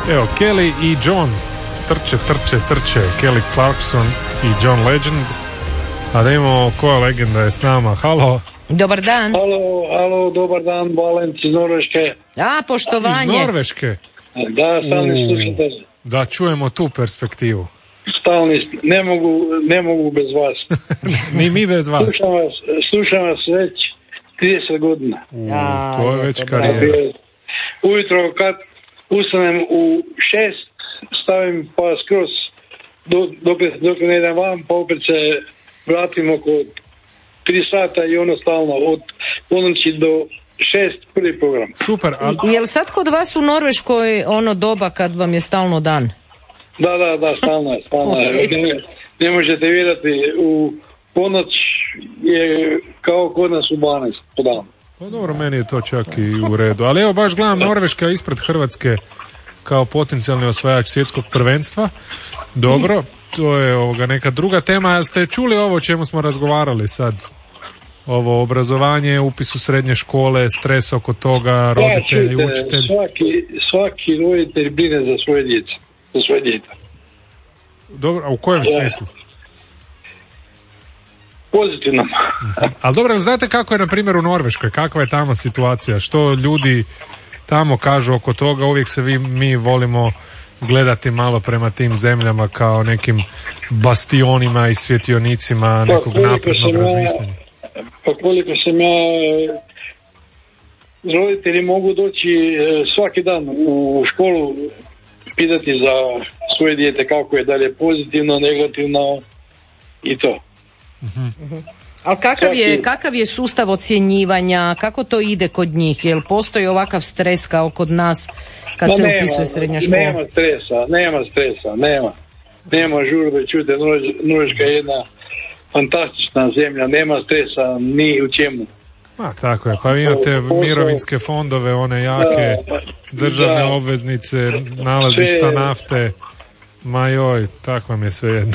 Evo, Kelly i John trče, Kelly Clarkson i John Legend. A da imamo koja legenda je s nama. Halo. Dobar dan. Halo, dobar dan, Valent iz Norveške. Poštovanje. Iz Norveške? Da, stalni slušatelj. Da čujemo tu perspektivu. Stalni, ne mogu bez vas. Ni mi bez vas. Slušam vas već 30 godina. To je već karijera. Ujutro kad ustanem u 6, stavim pa skroz dok ne idem van, pa opet se vratim oko 3 sata i ono stalno od ponoći do 6 prvi program. Super. Je li sad kod vas u Norveškoj ono doba kad vam je stalno dan? Da, stalno je. Okay. Ne možete vjerati, u ponoć je kao kod nas u 12 po danu. Pa dobro, meni je to čak i u redu. Ali evo, baš gledam, Norveška ispred Hrvatske kao potencijalni osvajač svjetskog prvenstva. Dobro, to je neka druga tema. Ste čuli ovo o čemu smo razgovarali sad? Ovo obrazovanje, upis u srednje škole, stres oko toga, roditelji, učitelji. Svaki roditelj brine za svoje dijete. Dobro, a u kojem smislu? Pozitivno. Ali dobro, znate kako je na primjer u Norveškoj, kakva je tamo situacija, što ljudi tamo kažu oko toga? Uvijek se mi volimo gledati malo prema tim zemljama kao nekim bastionima i svjetionicima nekog naprednog razmišljanja. Pa koliko sam ja, roditelji mogu doći svaki dan u školu pitati za svoje dijete kako je dalje, pozitivno, negativno i to. Ali kakav je sustav ocjenjivanja, kako to ide kod njih? Jel postoji ovakav stres kao kod nas kad se upisuje srednja škola? Nema stresa. Nema žurbe, čujte, Norveška je jedna fantastična zemlja, nema stresa ni u čemu. Tako je, pa imate mirovinske fondove, one jake, državne obveznice, nalazišta nafte, ma joj, tako vam je sve jedno.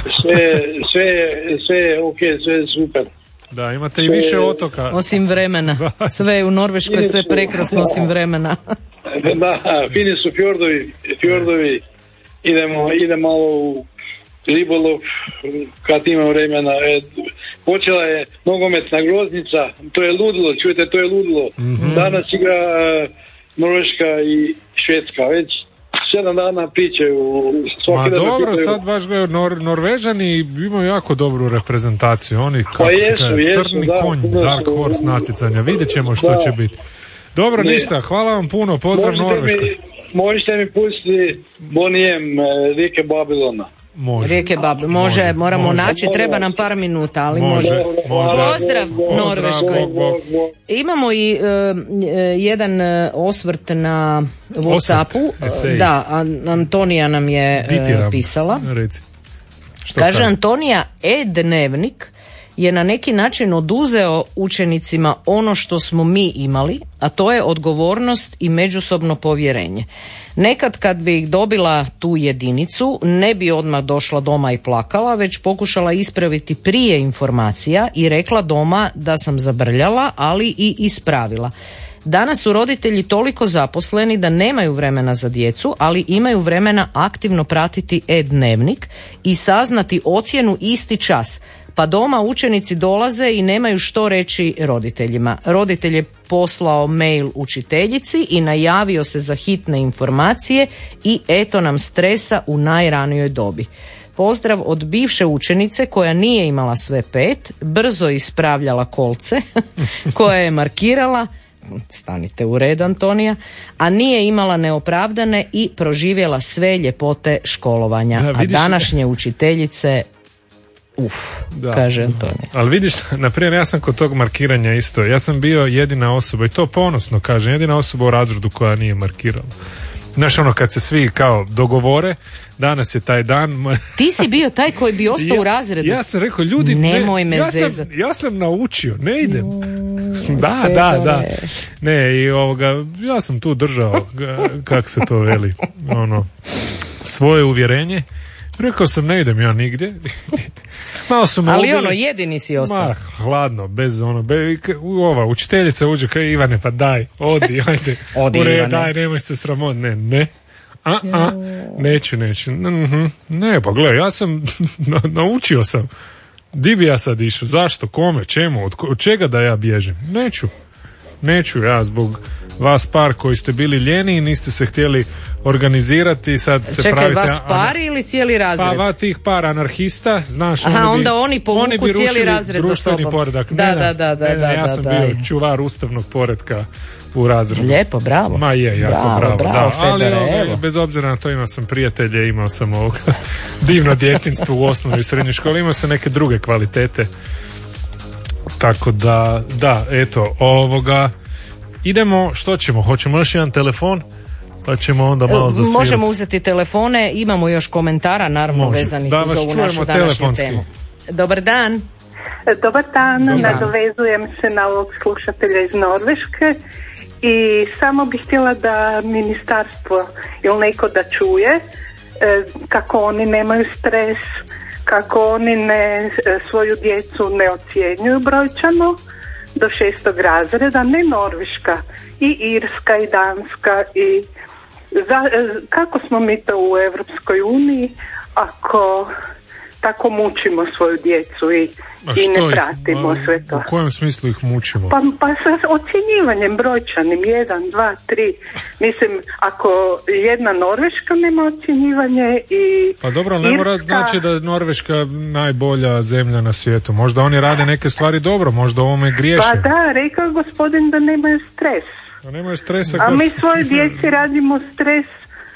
Sve je ok, sve je super. Da, imate i više otoka. Osim vremena, sve je u Norveškoj, sve prekrasno osim vremena. Da, fini su fjordovi, idemo malo u ribolov kad ima vremena. Počela je nogometna Groznica, to je ludilo, čujete, to je ludilo. Danas igra Norveška i Švedska, već 7 dana pričaju. Ma dobro, pričaju. Sad baš Norvežani imaju jako dobru reprezentaciju, oni kako se kaže, crni konj, Dark Horse natjecanja, vidjet ćemo što će biti. Dobro, ništa, hvala vam puno, pozdrav Norveškoj. Možete mi pustiti Bonijem Rijeke Babilona. Može, moramo naći, treba nam par minuta, ali može. Pozdrav Norveškoj. Imamo i jedan osvrt na WhatsAppu. Da, Antonija nam je pisala. Kaže Antonija, e-dnevnik je na neki način oduzeo učenicima ono što smo mi imali, a to je odgovornost i međusobno povjerenje. Nekad kad bi dobila tu jedinicu, ne bi odmah došla doma i plakala, već pokušala ispraviti prije informacija i rekla doma da sam zabrljala, ali i ispravila. Danas su roditelji toliko zaposleni da nemaju vremena za djecu, ali imaju vremena aktivno pratiti e-dnevnik i saznati ocjenu isti čas. Pa doma učenici dolaze i nemaju što reći roditeljima. Roditelj je poslao mail učiteljici i najavio se za hitne informacije i eto nam stresa u najranijoj dobi. Pozdrav od bivše učenice koja nije imala sve 5, brzo ispravljala kolce, koja je markirala, stanite u red Antonija, a nije imala neopravdane i proživjela sve ljepote školovanja. A današnje učiteljice kaže Antonija. Ali vidiš, naprimjer, ja sam kod tog markiranja isto, ja sam bio jedina osoba, i to ponosno kažem, jedina osoba u razredu koja nije markirala. Znaš, kad se svi kao dogovore, danas je taj dan. Ti si bio taj koji bi ostao u razredu. Ja sam rekao, ljudi, nemoj me zezat. Ja sam naučio, ne idem. Da. Ne, i ja sam tu držao, kako se to veli, svoje uvjerenje. Rekao sam, ne idem ja nigdje. Malo su me ali jedini si ostao. Hladno, bez ova učiteljica uđe, kao Ivane, pa daj, odi, ajde. Odi, Ivane. Daj, nemoj se sramot, ne. neću. Ne, pa gledaj, ja sam, naučio sam. Di bi ja sad išao? Zašto? Kome? Čemu? Od čega da ja bježim? Neću ja zbog vas par koji ste bili ljeni i niste se htjeli organizirati. Sad se čekaj, pravite, vas par ili cijeli razred? Pa tih par anarhista, znaš. Aha, onda oni povuku cijeli razred za sobom. Poredak. Da. Ja sam bio čuvar ustavnog poretka u razredu. Lijepo, bravo. Ma je, jako bravo. Da. Federe, ali bez obzira na to imao sam prijatelje, imao sam ovog divno djetinjstvo u osnovnoj i srednjoj školi, imao sam neke druge kvalitete. Tako da, eto, idemo, što ćemo? Hoćemo još jedan telefon? Pa ćemo onda malo zasvirati. Možemo uzeti telefone, imamo još komentara, naravno, vezanih uz ovu našu današnju temu. Dobar dan. Dobar dan, nadovezujem se na ovog slušatelja iz Norveške i samo bih htjela da ministarstvo ili neko da čuje kako oni nemaju stres, kako oni svoju djecu ne ocjenjuju brojčano do 6. razreda, ne Norveška, i Irska i Danska i kako smo mi to u Europskoj uniji ako tako mučimo svoju djecu i ne pratimo sve to. U kojem smislu ih mučimo? Pa sa ocjenjivanjem brojčanim, 1, 2, 3. Mislim, ako jedna Norveška nema ocjenjivanje i pa dobro, ne mora znači da je Norveška najbolja zemlja na svijetu. Možda oni rade neke stvari dobro, možda ovome griješe. Pa da, rekao gospodin da nemaju stres. Pa nemaju stresa. A mi svoje djeci radimo stres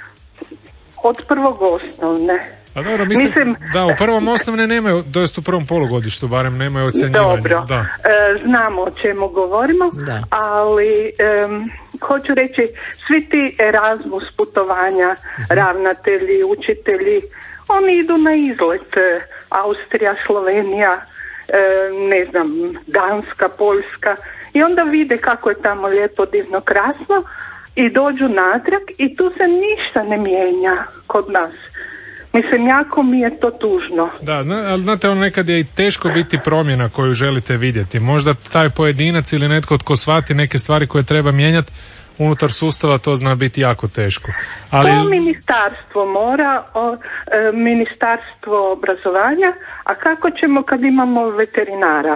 od prvog osnovne. A dobro, mislim, da, u prvom osnovne nemaju, u prvom polugodištu barem nemaju ocjenjivanja. Dobro, da. Znamo o čemu govorimo, ali hoću reći, svi ti Erasmus putovanja, ravnatelji, učitelji, oni idu na izlet, Austrija, Slovenija, ne znam, Danska, Poljska, i onda vide kako je tamo lijepo, divno, krasno, i dođu natrag i tu se ništa ne mijenja kod nas. Mislim, jako mi je to tužno. Da, ali znate, nekad je i teško biti promjena koju želite vidjeti. Možda taj pojedinac ili netko tko shvati neke stvari koje treba mijenjati unutar sustava, to zna biti jako teško. Ali ministarstvo mora, ministarstvo obrazovanja, a kako ćemo kad imamo veterinara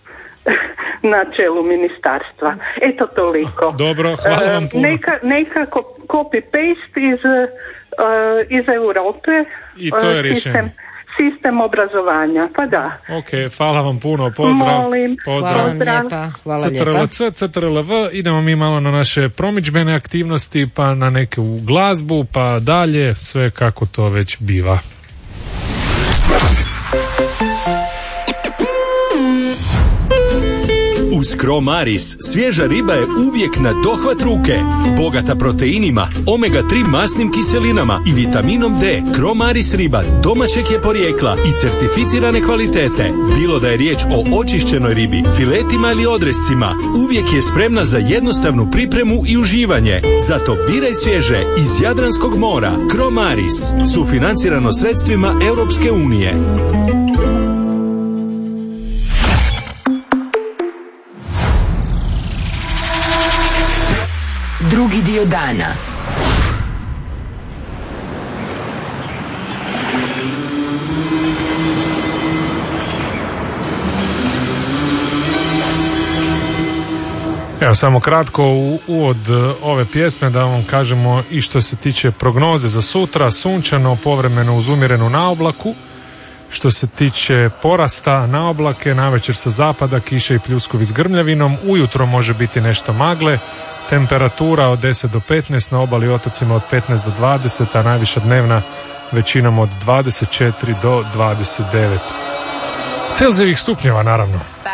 na čelu ministarstva? Eto, toliko. Dobro, hvala vam puno. Neka copy-paste iz Europe, i to je rješenje. Sistem obrazovanja, pa da. Ok, hvala vam puno, pozdrav. Molim, pozdrav. Hvala lijepa. CTRLV, idemo mi malo na naše promidžbene aktivnosti, pa na neku glazbu, pa dalje, sve kako to već biva. Uz Cromaris svježa riba je uvijek na dohvat ruke. Bogata proteinima, omega-3 masnim kiselinama i vitaminom D. Cromaris riba domaćeg je porijekla i certificirane kvalitete. Bilo da je riječ o očišćenoj ribi, filetima ili odrescima, uvijek je spremna za jednostavnu pripremu i uživanje. Zato biraj svježe iz Jadranskog mora. Cromaris, sufinancirano sredstvima Europske unije. Drugi dio dana. Evo, samo kratko uvod ove pjesme da vam kažemo i što se tiče prognoze za sutra: sunčano, povremeno uz umjerenu naoblaku. Što se tiče porasta na oblake, navečer sa zapada kiše i pljuskovi s grmljavinom, ujutro može biti nešto magle. Temperatura od 10 do 15, na obali i otocima od 15 do 20, a najviša dnevna većinom od 24 do 29 Celzijevih stupnjeva, naravno.